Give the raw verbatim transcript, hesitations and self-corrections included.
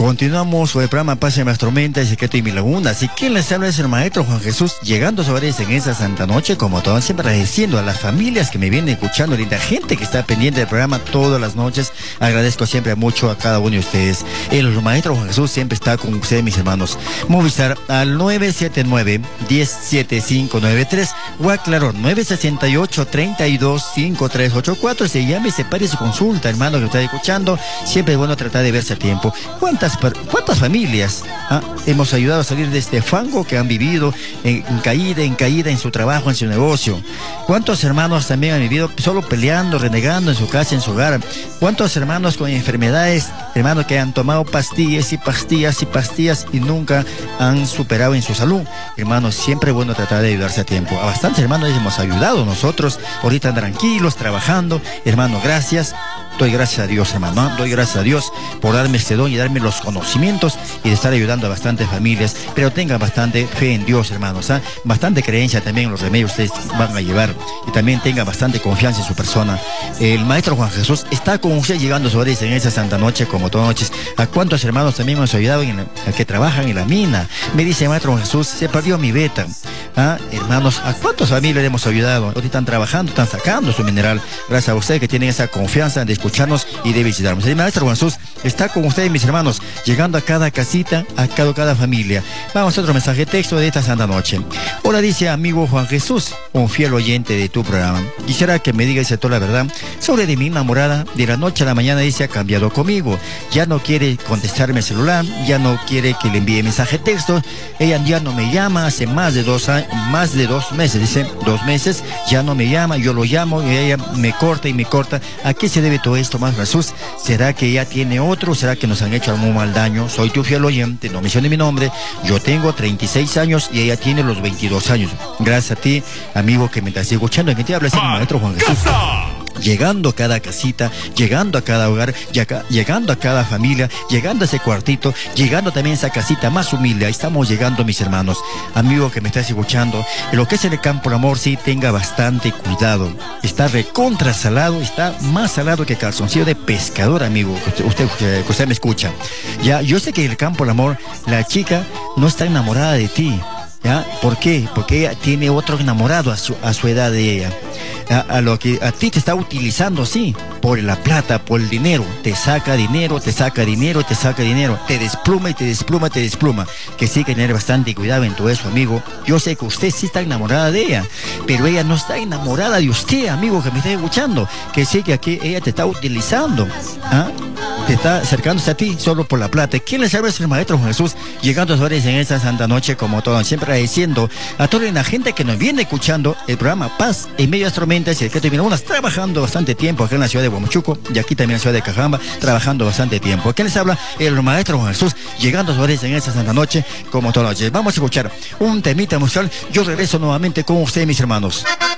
Continuamos con el programa Paz en las Tormentas, Secreto y Mi Laguna. Así que les habla es el maestro Juan Jesús, llegando sobre en esa santa noche, como todo, siempre agradeciendo a las familias que me vienen escuchando, linda gente que está pendiente del programa todas las noches. Agradezco siempre mucho a cada uno de ustedes. El maestro Juan Jesús siempre está con ustedes, mis hermanos. Movistar al nueve siete nueve, uno cero siete cinco nueve tres o a claro, nueve seis ocho, tres dos, cinco tres ocho cuatro. Se llame y se pare su consulta, hermano, que está escuchando. Siempre es bueno tratar de verse a tiempo. ¿Cuántas ¿Cuántas familias ah, hemos ayudado a salir de este fango que han vivido en, en caída, en caída en su trabajo, en su negocio? ¿Cuántos hermanos también han vivido solo peleando, renegando en su casa, en su hogar? ¿Cuántos hermanos con enfermedades, hermanos que han tomado pastillas y pastillas y pastillas y nunca han superado en su salud? Hermanos, siempre es bueno tratar de ayudarse a tiempo. A bastantes hermanos les hemos ayudado nosotros, ahorita tranquilos, trabajando. Hermano, gracias. Doy gracias a Dios, hermano, ¿no? Doy gracias a Dios por darme este don y darme los conocimientos y de estar ayudando a bastantes familias. Pero tengan bastante fe en Dios, hermanos, ¿ah? Bastante creencia también en los remedios que ustedes van a llevar. Y también tengan bastante confianza en su persona. El maestro Juan Jesús está con usted llegando sobre en esa santa noche, como todas noches. ¿A cuántos hermanos también hemos ayudado en la, a que trabajan en la mina? Me dice el maestro Juan Jesús, se perdió mi beta. ¿Ah? Hermanos, ¿a cuántas familias le hemos ayudado? Ahorita están trabajando, están sacando su mineral. Gracias a ustedes que tienen esa confianza de escucharnos y de visitarnos. El maestro Juan Jesús está con ustedes, mis hermanos, llegando a cada casita, a cada, cada familia. Vamos a otro mensaje de texto de esta santa noche. Hola, dice amigo Juan Jesús, un fiel oyente de tu programa. Quisiera que me digas toda la verdad sobre de mi enamorada. De la noche a la mañana dice ha cambiado conmigo. Ya no quiere contestarme el celular, ya no quiere que le envíe mensaje de texto. Ella ya no me llama hace más de dos años, más de dos meses, dice, dos meses, ya no me llama, yo lo llamo y ella me corta y me corta. ¿A qué se debe todo esto, más Jesús? ¿Será que ella tiene otro? ¿Será que nos han hecho algún mal daño? Soy tu fiel oyente, no mencione mi nombre. Yo tengo treinta y seis años y ella tiene los veintidós años. Gracias a ti, amigo, que me estás escuchando. ¿En qué te habla? Es el maestro Juan Jesús. Llegando a cada casita, llegando a cada hogar, llegando a cada familia, llegando a ese cuartito, llegando también a esa casita más humilde. Ahí estamos llegando, mis hermanos. Amigo que me estás escuchando, en lo que es el campo del amor, sí, tenga bastante cuidado. Está recontra salado, está más salado que calzoncillo de pescador, amigo. Usted, usted, que usted me escucha. Ya, yo sé que en el campo del amor, la chica no está enamorada de ti. ¿Ya? ¿Por qué? Porque ella tiene otro enamorado a su, a su edad de ella. A, a lo que a ti te está utilizando, sí, por la plata, por el dinero. Te saca dinero, te saca dinero, te saca dinero. Te despluma y te despluma, te despluma. Que sí, que tener bastante cuidado en todo eso, amigo. Yo sé que usted sí está enamorada de ella, pero ella no está enamorada de usted, amigo, que me está escuchando. Que sí, que aquí ella te está utilizando. ¿Ah? Te está acercándose a ti solo por la plata. ¿Quién les habla? Es el maestro Jesús, llegando a horas en esta santa noche, como todo, siempre agradeciendo a toda la gente que nos viene escuchando el programa Paz en medio de las tormentas y el que terminamos trabajando bastante tiempo acá en la ciudad de Huamachuco y aquí también en la ciudad de Cajamba, trabajando bastante tiempo. ¿Quién les habla? El maestro Juan Jesús, llegando a horas en esta santa noche, como todas las noches. Vamos a escuchar un temita musical. Yo regreso nuevamente con ustedes, mis hermanos.